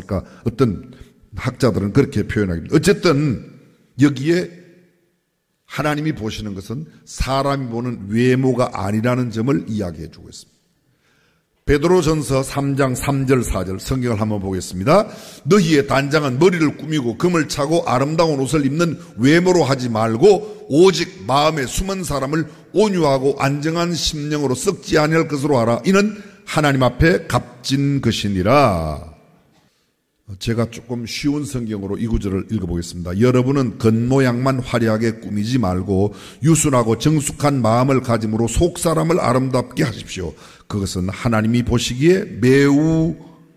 않았을까? 어떤 학자들은 그렇게 표현합니다. 어쨌든 여기에 하나님이 보시는 것은 사람이 보는 외모가 아니라는 점을 이야기해 주고 있습니다. 베드로전서 3장 3절 4절 성경을 한번 보겠습니다. 너희의 단장은 머리를 꾸미고 금을 차고 아름다운 옷을 입는 외모로 하지 말고 오직 마음에 숨은 사람을 온유하고 안정한 심령으로 썩지 아니할 것으로 하라. 이는 하나님 앞에 값진 것이니라. 제가 조금 쉬운 성경으로 이 구절을 읽어보겠습니다. 여러분은 겉모양만 화려하게 꾸미지 말고 유순하고 정숙한 마음을 가짐으로 속사람을 아름답게 하십시오. 그것은 하나님이 보시기에 매우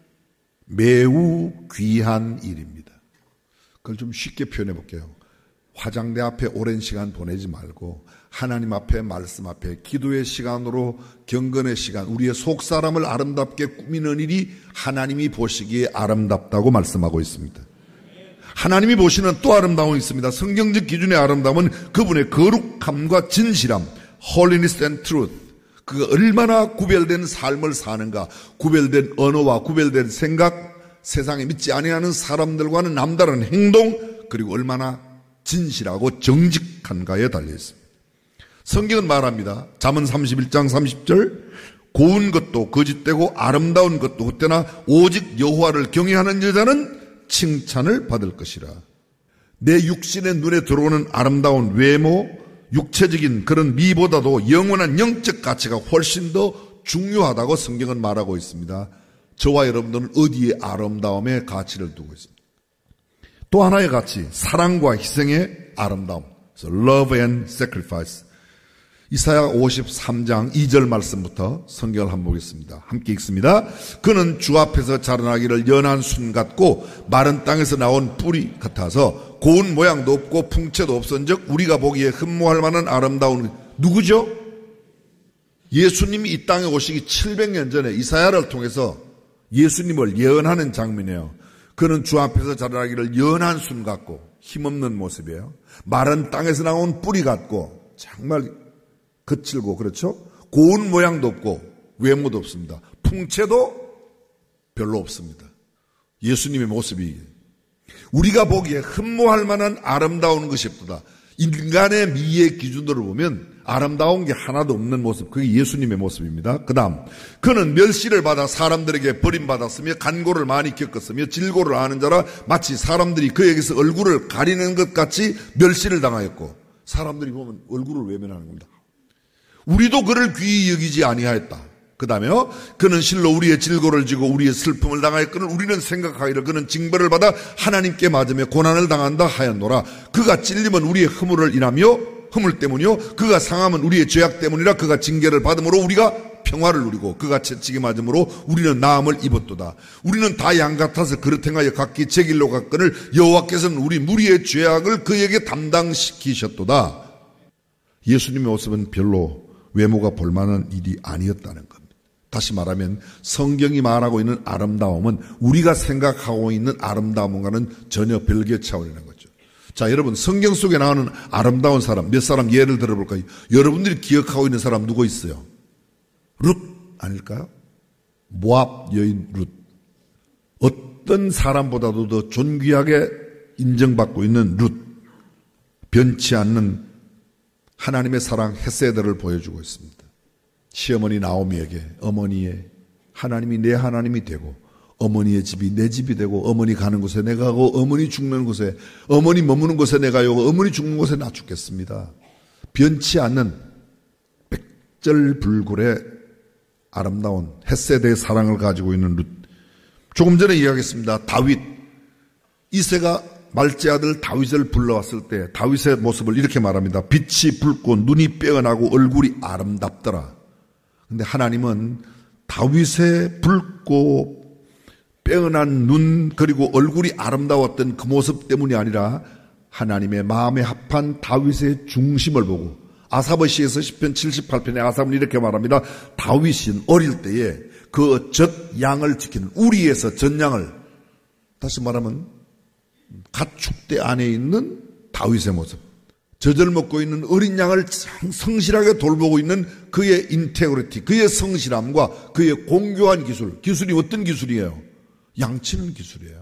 귀한 일입니다. 그걸 좀 쉽게 표현해 볼게요. 화장대 앞에 오랜 시간 보내지 말고 하나님 앞에, 말씀 앞에, 기도의 시간으로, 경건의 시간, 우리의 속사람을 아름답게 꾸미는 일이 하나님이 보시기에 아름답다고 말씀하고 있습니다. 하나님이 보시는 또 아름다움이 있습니다. 성경적 기준의 아름다움은 그분의 거룩함과 진실함, holiness and truth. 그가 얼마나 구별된 삶을 사는가, 구별된 언어와 구별된 생각, 세상에 믿지 아니하는 사람들과는 남다른 행동, 그리고 얼마나 진실하고 정직한가에 달려 있습니다. 성경은 말합니다. 잠언 31장 30절 고운 것도 거짓되고 아름다운 것도 헛되나 오직 여호와를 경외하는 여자는 칭찬을 받을 것이라. 내 육신의 눈에 들어오는 아름다운 외모, 육체적인 그런 미보다도 영원한 영적 가치가 훨씬 더 중요하다고 성경은 말하고 있습니다. 저와 여러분들은 어디에 아름다움의 가치를 두고 있습니다. 또 하나의 가치, 사랑과 희생의 아름다움. Love and sacrifice. 이사야 53장 2절 말씀부터 성경을 한번 보겠습니다. 함께 읽습니다. 그는 주 앞에서 자라나기를 연한 순 같고 마른 땅에서 나온 뿌리 같아서 고운 모양도 없고 풍채도 없은즉 우리가 보기에 흠모할 만한 아름다운 누구죠? 예수님이 이 땅에 오시기 700년 전에 이사야를 통해서 예수님을 예언하는 장면이에요. 그는 주 앞에서 자라나기를 연한 순 같고 힘없는 모습이에요. 마른 땅에서 나온 뿌리 같고 정말 거칠고 그렇죠? 고운 모양도 없고 외모도 없습니다. 풍채도 별로 없습니다. 예수님의 모습이 우리가 보기에 흠모할 만한 아름다운 것이 없다. 인간의 미의 기준으로 보면 아름다운 게 하나도 없는 모습, 그게 예수님의 모습입니다. 그 다음 그는 멸시를 받아 사람들에게 버림받았으며 간고를 많이 겪었으며 질고를 아는 자라 마치 사람들이 그에게서 얼굴을 가리는 것 같이 멸시를 당하였고 사람들이 보면 얼굴을 외면하는 겁니다. 우리도 그를 귀히 여기지 아니하였다. 그 다음에요. 그는 실로 우리의 질고를 지고 우리의 슬픔을 당하였거늘 우리는 생각하기를 그는 징벌을 받아 하나님께 맞으며 고난을 당한다 하였노라. 그가 찔림은 우리의 허물을 인하며 허물 때문이요 그가 상함은 우리의 죄악 때문이라. 그가 징계를 받음으로 우리가 평화를 누리고 그가 채찍에 맞음으로 우리는 나음을 입었도다. 우리는 다 양 같아서 그릇 행하여 각기 제 길로 갔거늘 여호와께서는 우리 무리의 죄악을 그에게 담당시키셨도다. 예수님의 모습은 별로 외모가 볼만한 일이 아니었다는 겁니다. 다시 말하면 성경이 말하고 있는 아름다움은 우리가 생각하고 있는 아름다움과는 전혀 별개 차원이라는 거죠. 자, 여러분 성경 속에 나오는 아름다운 사람 몇 사람 예를 들어볼까요? 여러분들이 기억하고 있는 사람 누구 있어요? 룻 아닐까요? 모압 여인 룻. 어떤 사람보다도 더 존귀하게 인정받고 있는 룻. 변치 않는 하나님의 사랑 헤세드를 보여주고 있습니다. 시어머니 나오미에게 어머니의 하나님이 내 하나님이 되고 어머니의 집이 내 집이 되고 어머니 가는 곳에 내가 가고 어머니 죽는 곳에 어머니 머무는 곳에 내가 가고 어머니 죽는 곳에 나 죽겠습니다. 변치 않는 백절불굴의 아름다운 헤세드의 사랑을 가지고 있는 룻. 조금 전에 이야기했습니다. 다윗 이새가 말제 아들 다윗을 불러왔을 때 다윗의 모습을 이렇게 말합니다. 빛이 붉고 눈이 빼어나고 얼굴이 아름답더라. 근데 하나님은 다윗의 붉고 빼어난 눈 그리고 얼굴이 아름다웠던 그 모습 때문이 아니라 하나님의 마음에 합한 다윗의 중심을 보고 아사브 시에서 10편 78편에 아사브는 이렇게 말합니다. 다윗은 어릴 때에 그 젖 양을 지키는 우리에서 젖양을 다시 말하면 가축대 안에 있는 다윗의 모습, 젖을 먹고 있는 어린 양을 성실하게 돌보고 있는 그의 인테그리티, 그의 성실함과 그의 공교한 기술이 어떤 기술이에요? 양치는 기술이에요.